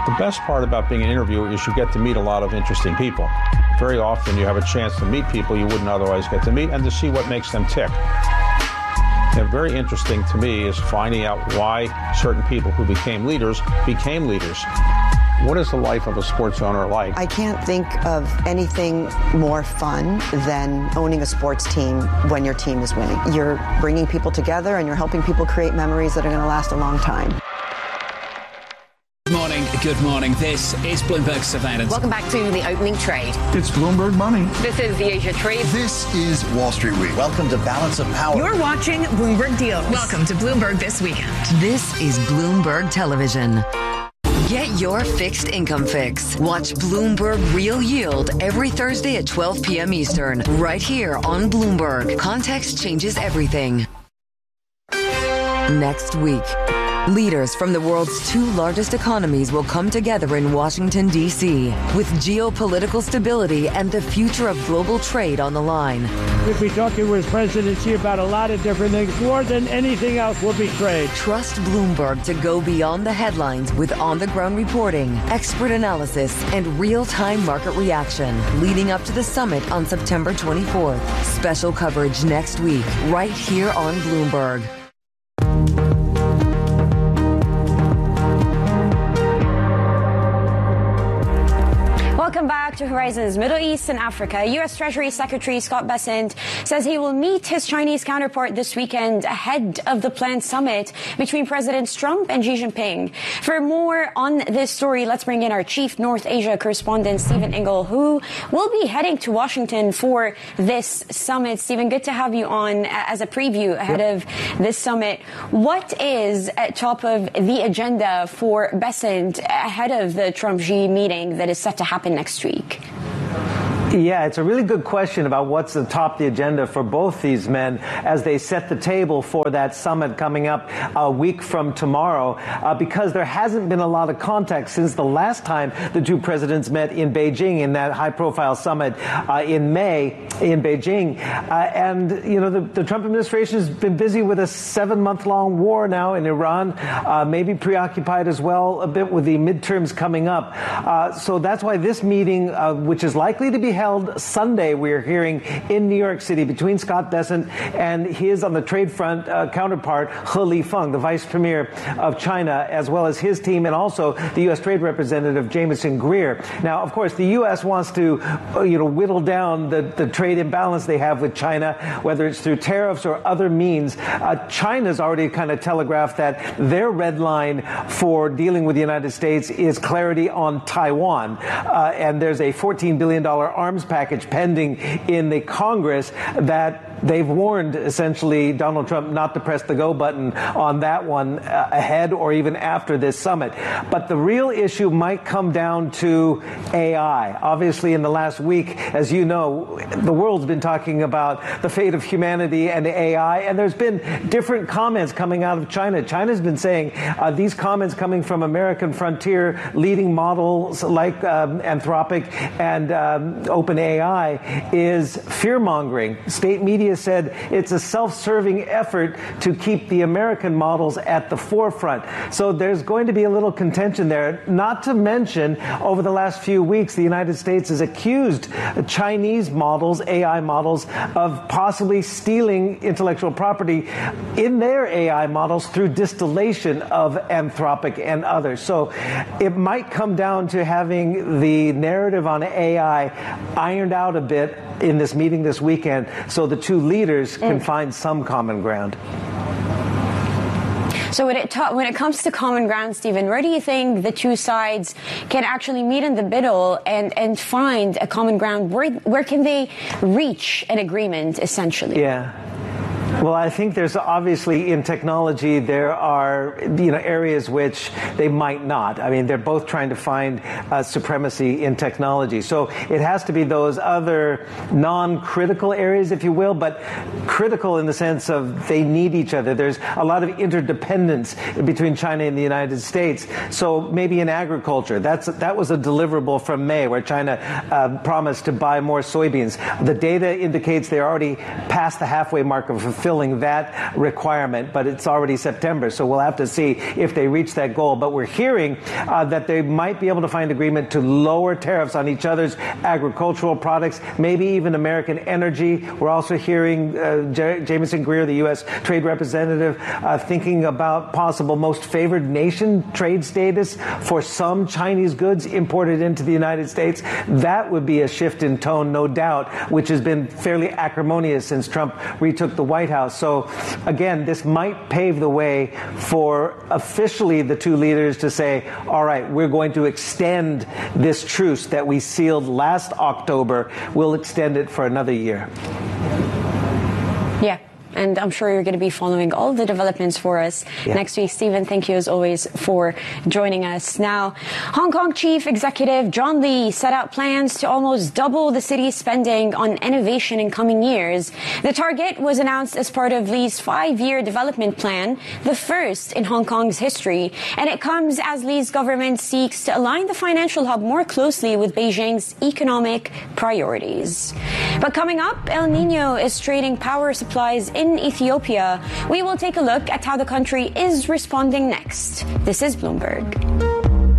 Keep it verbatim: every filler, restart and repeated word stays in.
The best part about being an interviewer is you get to meet a lot of interesting people. Very often you have a chance to meet people you wouldn't otherwise get to meet and to see what makes them tick. And very interesting to me is finding out why certain people who became leaders became leaders. What is the life of a sports owner like? I can't think of anything more fun than owning a sports team when your team is winning. You're bringing people together and you're helping people create memories that are going to last a long time. Good morning, good morning. This is Bloomberg Surveillance. Welcome back to the opening trade. It's Bloomberg Money. This is the Asia Trade. This is Wall Street Week. Welcome to Balance of Power. You're watching Bloomberg Deals. Welcome to Bloomberg This Weekend. This is Bloomberg Television. Get your fixed income fix. Watch Bloomberg Real Yield every Thursday at twelve p.m. Eastern, right here on Bloomberg. Context changes everything. Next week, leaders from the world's two largest economies will come together in Washington, D C, with geopolitical stability and the future of global trade on the line. We'll be talking with President Xi about a lot of different things. More than anything else will be trade. Trust Bloomberg to go beyond the headlines with on-the-ground reporting, expert analysis, and real-time market reaction leading up to the summit on September twenty-fourth. Special coverage next week, right here on Bloomberg. Welcome back to Horizons Middle East and Africa. U S. Treasury Secretary Scott Bessent says he will meet his Chinese counterpart this weekend ahead of the planned summit between Presidents Trump and Xi Jinping. For more on this story, let's bring in our chief North Asia correspondent, Stephen Ingle, who will be heading to Washington for this summit. Stephen, good to have you on as a preview ahead yep. of this summit. What is at top of the agenda for Bessent ahead of the Trump-Xi meeting that is set to happen next week? Yeah, it's a really good question about what's atop the agenda for both these men as they set the table for that summit coming up a week from tomorrow, uh, because there hasn't been a lot of contact since the last time the two presidents met in Beijing in that high-profile summit uh, in May in Beijing. Uh, and, you know, the, the Trump administration has been busy with a seven-month-long war now in Iran, uh, maybe preoccupied as well a bit with the midterms coming up. Uh, so that's why this meeting, uh, which is likely to be held Sunday, we're hearing, in New York City between Scott Bessent and his, on the trade front, uh, counterpart, He Lifeng, the vice premier of China, as well as his team, and also the U S Trade Representative, Jamieson Greer. Now, of course, the U S wants to, uh, you know, whittle down the, the trade imbalance they have with China, whether it's through tariffs or other means. Uh, China's already kind of telegraphed that their red line for dealing with the United States is clarity on Taiwan. Uh, and there's a fourteen billion dollars arms package pending in the Congress that they've warned, essentially, Donald Trump not to press the go button on that one uh, ahead or even after this summit. But the real issue might come down to A I. Obviously, in the last week, as you know, the world's been talking about the fate of humanity and A I, and there's been different comments coming out of China. China's been saying uh, these comments coming from American frontier leading models like um, Anthropic and um, OpenAI is fear-mongering. State media said it's a self-serving effort to keep the American models at the forefront. So there's going to be a little contention there. Not to mention, over the last few weeks, the United States has accused Chinese models, A I models, of possibly stealing intellectual property in their A I models through distillation of Anthropic and others. So it might come down to having the narrative on A I ironed out a bit in this meeting this weekend so the two leaders can mm. find some common ground. So when it, ta- when it comes to common ground, Stephen, where do you think the two sides can actually meet in the middle and, and find a common ground? Where, where can they reach an agreement, essentially? Yeah. Well, I think there's obviously in technology there are, you know, areas which they might not. I mean, they're both trying to find uh, supremacy in technology. So it has to be those other non-critical areas, if you will, but critical in the sense of they need each other. There's a lot of interdependence between China and the United States. So maybe in agriculture, that's that was a deliverable from May, where China uh, promised to buy more soybeans. The data indicates they're already past the halfway mark of fulfillment fulfilling that requirement, but it's already September, so we'll have to see if they reach that goal. But we're hearing uh, that they might be able to find agreement to lower tariffs on each other's agricultural products, maybe even American energy. We're also hearing uh, J- Jameson Greer, the U S Trade Representative, uh, thinking about possible most favored nation trade status for some Chinese goods imported into the United States. That would be a shift in tone, no doubt, which has been fairly acrimonious since Trump retook the White House. So, again, this might pave the way for officially the two leaders to say, all right, we're going to extend this truce that we sealed last October. We'll extend it for another year. Yeah. And I'm sure you're going to be following all the developments for us yeah. next week. Stephen, thank you as always for joining us. Now, Hong Kong Chief Executive John Lee set out plans to almost double the city's spending on innovation in coming years. The target was announced as part of Lee's five-year development plan, the first in Hong Kong's history. And it comes as Lee's government seeks to align the financial hub more closely with Beijing's economic priorities. But coming up, El Nino is straining power supplies in Ethiopia. We will take a look at how the country is responding next. This is Bloomberg.